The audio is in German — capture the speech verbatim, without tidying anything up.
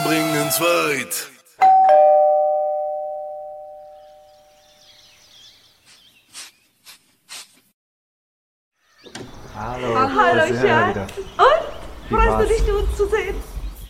bringen's weit. Hallo, Hallo, da sind wir Schatz. wieder. Und? Wie Freust war's? du dich, uns zu sehen?